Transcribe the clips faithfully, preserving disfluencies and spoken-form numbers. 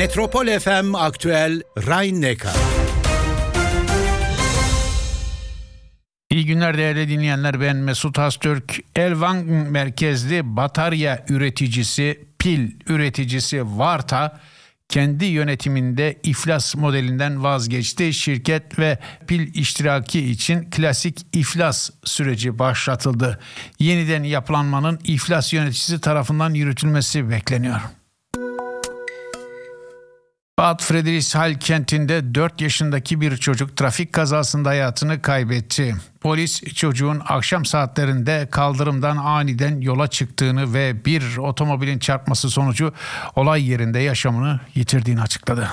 Metropol F M Aktüel Rhein-Neckar. İyi günler değerli dinleyenler, ben Mesut Haztürk. Ellwangen merkezli batarya üreticisi, pil üreticisi Varta kendi yönetiminde iflas modelinden vazgeçti. Şirket ve pil iştiraki için klasik iflas süreci başlatıldı. Yeniden yapılanmanın iflas yöneticisi tarafından yürütülmesi bekleniyor. Bad Friedrichshall kentinde dört yaşındaki bir çocuk trafik kazasında hayatını kaybetti. Polis çocuğun akşam saatlerinde kaldırımdan aniden yola çıktığını ve bir otomobilin çarpması sonucu olay yerinde yaşamını yitirdiğini açıkladı.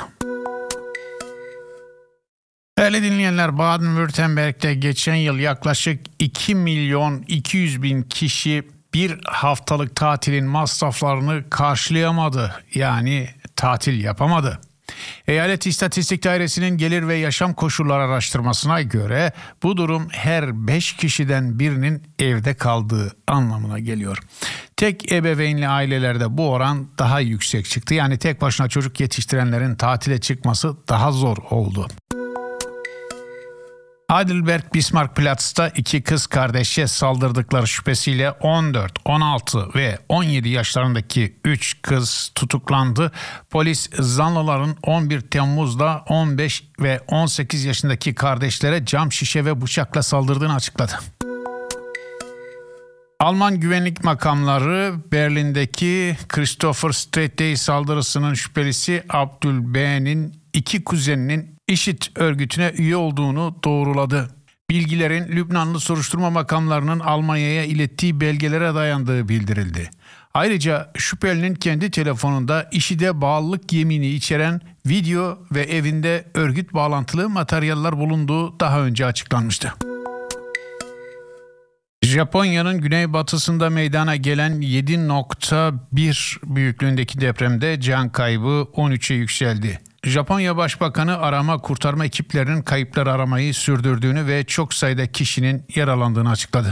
Değerli dinleyenler, Baden-Württemberg'de geçen yıl yaklaşık iki milyon iki yüz bin kişi bir haftalık tatilin masraflarını karşılayamadı. Yani tatil yapamadı. Eyalet İstatistik Dairesi'nin gelir ve yaşam koşulları araştırmasına göre bu durum her beş kişiden birinin evde kaldığı anlamına geliyor. Tek ebeveynli ailelerde bu oran daha yüksek çıktı. Yani tek başına çocuk yetiştirenlerin tatile çıkması daha zor oldu. Heidelberg-Bismarckplatz'ta iki kız kardeşe saldırdıkları şüphesiyle on dört, on altı ve on yedi yaşlarındaki üç kız tutuklandı. Polis zanlıların on bir Temmuz'da on beş ve on sekiz yaşındaki kardeşlere cam şişe ve bıçakla saldırdığını açıkladı. Alman güvenlik makamları Berlin'deki Christopher Street Day saldırısının şüphelisi Abdül B'nin iki kuzeninin IŞİD örgütüne üye olduğunu doğruladı. Bilgilerin Lübnanlı soruşturma makamlarının Almanya'ya ilettiği belgelere dayandığı bildirildi. Ayrıca şüphelinin kendi telefonunda IŞİD'e bağlılık yemini içeren video ve evinde örgüt bağlantılı materyaller bulunduğu daha önce açıklanmıştı. Japonya'nın güneybatısında meydana gelen yedi nokta bir büyüklüğündeki depremde can kaybı on üçe yükseldi. Japonya Başbakanı arama kurtarma ekiplerinin kayıpları aramayı sürdürdüğünü ve çok sayıda kişinin yaralandığını açıkladı.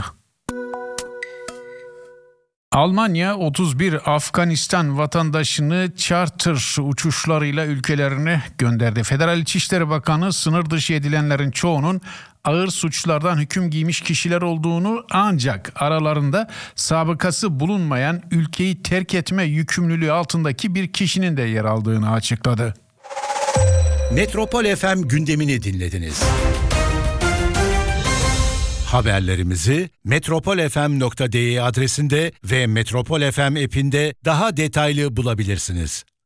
Almanya otuz bir Afganistan vatandaşını charter uçuşlarıyla ülkelerine gönderdi. Federal İçişleri Bakanı sınır dışı edilenlerin çoğunun ağır suçlardan hüküm giymiş kişiler olduğunu, ancak aralarında sabıkası bulunmayan ülkeyi terk etme yükümlülüğü altındaki bir kişinin de yer aldığını açıkladı. Metropol F M gündemini dinlediniz. Haberlerimizi metropol f m nokta d e adresinde ve Metropol F M app'inde daha detaylı bulabilirsiniz.